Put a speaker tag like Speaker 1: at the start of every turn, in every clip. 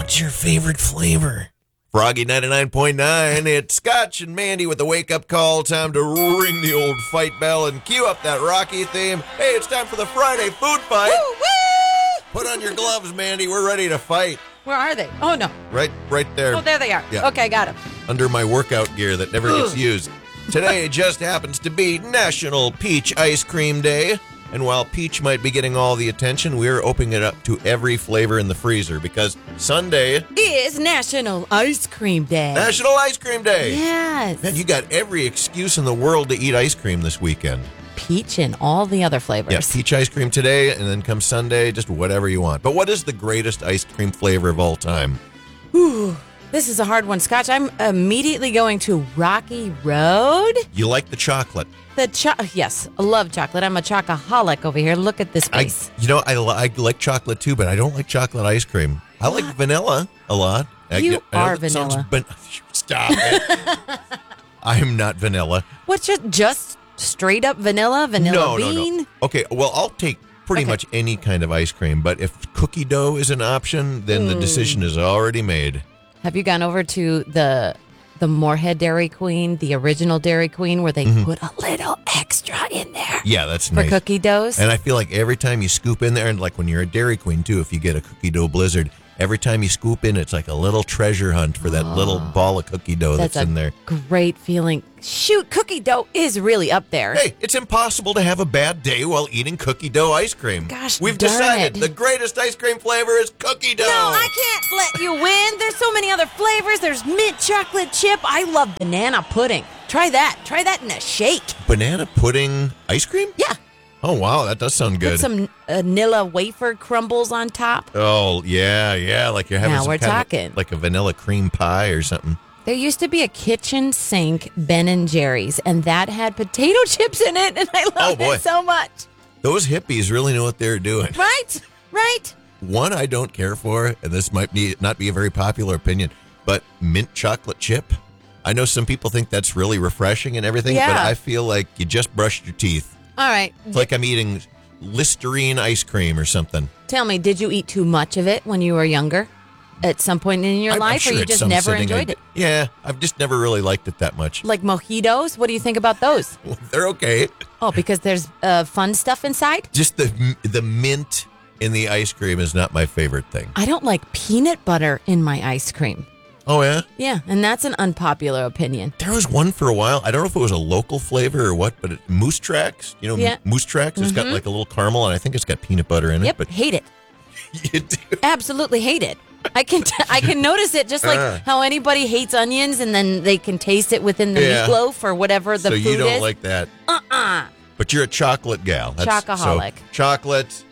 Speaker 1: What's your favorite flavor? Froggy 99.9, it's Scotch and Mandy with the wake-up call. Time to ring the old fight bell and cue up that Rocky theme. Hey, it's time for the Friday food fight.
Speaker 2: Woo, woo!
Speaker 1: Put on your gloves, Mandy. We're ready to fight.
Speaker 2: Where are they? Oh, no.
Speaker 1: Right there.
Speaker 2: Oh, there they are.
Speaker 1: Yeah.
Speaker 2: Okay, got them.
Speaker 1: Under my workout gear that never gets used. Today just happens to be National Peach Ice Cream Day. And while peach might be getting all the attention, we're opening it up to every flavor in the freezer because Sunday
Speaker 2: is National Ice Cream Day.
Speaker 1: National Ice Cream Day.
Speaker 2: Yes.
Speaker 1: Man, you got every excuse in the world to eat ice cream this weekend.
Speaker 2: Peach and all the other flavors.
Speaker 1: Yeah, peach ice cream today, and then come Sunday, just whatever you want. But what is the greatest ice cream flavor of all time?
Speaker 2: Ooh, this is a hard one, Scotch. I'm immediately going to Rocky Road.
Speaker 1: You like the chocolate.
Speaker 2: Yes, I love chocolate. I'm a chocoholic over here. Look at this face.
Speaker 1: I like chocolate too, but I don't like chocolate ice cream. I like vanilla a lot.
Speaker 2: You are vanilla.
Speaker 1: Stop it. I'm not vanilla.
Speaker 2: What's just straight up vanilla bean?
Speaker 1: No. Okay, well, I'll take pretty much any kind of ice cream, but if cookie dough is an option, then the decision is already made.
Speaker 2: Have you gone over to the Moorhead Dairy Queen, the original Dairy Queen, where they put a little extra in there?
Speaker 1: Yeah, that's
Speaker 2: for
Speaker 1: nice.
Speaker 2: Cookie doughs.
Speaker 1: And I feel like every time you scoop in there, and like when you're a Dairy Queen too, if you get a cookie dough blizzard, every time you scoop in, it's like a little treasure hunt for that little ball of cookie dough that's in there.
Speaker 2: Great feeling. Shoot, cookie dough is really up there.
Speaker 1: Hey, it's impossible to have a bad day while eating cookie dough ice cream.
Speaker 2: Gosh,
Speaker 1: we've
Speaker 2: darn
Speaker 1: decided
Speaker 2: it.
Speaker 1: the greatest ice cream flavor is cookie dough.
Speaker 2: No, I can't let you win. There's so many other flavors. There's mint chocolate chip. I love banana pudding. Try that. Try that in a shake.
Speaker 1: Banana pudding ice cream?
Speaker 2: Yeah.
Speaker 1: Oh, wow, that does sound good.
Speaker 2: Put some vanilla wafer crumbles on top.
Speaker 1: Oh, yeah, like you're having
Speaker 2: Now
Speaker 1: some
Speaker 2: we're
Speaker 1: kind
Speaker 2: talking.
Speaker 1: of like a vanilla cream pie or something.
Speaker 2: There used to be a kitchen sink Ben & Jerry's, and that had potato chips in it, and I loved it so much.
Speaker 1: Those hippies really know what they're doing.
Speaker 2: Right.
Speaker 1: One I don't care for, and this might not be a very popular opinion, but mint chocolate chip. I know some people think that's really refreshing and everything, but I feel like you just brushed your teeth.
Speaker 2: All right.
Speaker 1: It's like I'm eating Listerine ice cream or something.
Speaker 2: Tell me, did you eat too much of it when you were younger? At some point in your life,
Speaker 1: sure
Speaker 2: or you just never enjoyed it?
Speaker 1: Yeah, I've just never really liked it that much.
Speaker 2: Like mojitos? What do you think about those?
Speaker 1: They're okay.
Speaker 2: Oh, because there's fun stuff inside?
Speaker 1: Just the mint in the ice cream is not my favorite thing.
Speaker 2: I don't like peanut butter in my ice cream.
Speaker 1: Oh, yeah?
Speaker 2: Yeah, and that's an unpopular opinion.
Speaker 1: There was one for a while. I don't know if it was a local flavor or what, but Moose Tracks. You know, Moose Tracks has got like a little caramel, and I think it's got peanut butter in it.
Speaker 2: Yep,
Speaker 1: But
Speaker 2: hate it.
Speaker 1: You do?
Speaker 2: Absolutely hate it. I can notice it, just like how anybody hates onions and then they can taste it within the meatloaf or whatever the food is.
Speaker 1: So you don't like that? But you're a chocolate gal.
Speaker 2: Chocoholic.
Speaker 1: So, chocolate.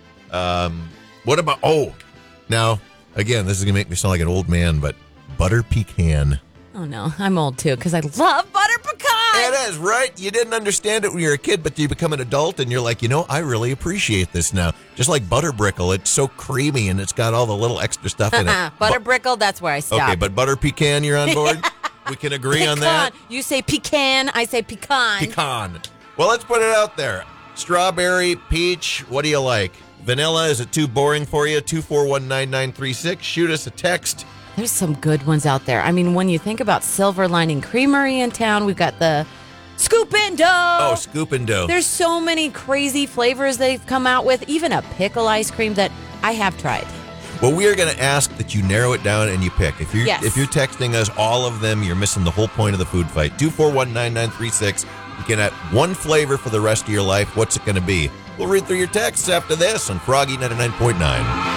Speaker 1: What about, now, again, this is going to make me sound like an old man, but butter pecan.
Speaker 2: Oh, no, I'm old too because I love butter pecan.
Speaker 1: It is, right? You didn't understand it when you were a kid, but you become an adult and you're like, I really appreciate this now. Just like butter brickle, it's so creamy and it's got all the little extra stuff in it.
Speaker 2: Butter brickle, that's where I stop.
Speaker 1: Okay, but butter pecan, you're on board? We can agree on that?
Speaker 2: You say pecan, I say pecan.
Speaker 1: Pecan. Well, let's put it out there. Strawberry, peach, what do you like? Vanilla, is it too boring for you? 2419936. Shoot us a text.
Speaker 2: There's some good ones out there. I mean, when you think about Silver Lining Creamery in town, we've got the Scoop and Dough.
Speaker 1: Oh, Scoop and Dough.
Speaker 2: There's so many crazy flavors they've come out with, even a pickle ice cream that I have tried.
Speaker 1: Well, we are going to ask that you narrow it down and you pick. If you're texting us all of them, you're missing the whole point of the food fight. 2419936. You can have one flavor for the rest of your life. What's it going to be? We'll read through your texts after this on Froggy 99.9.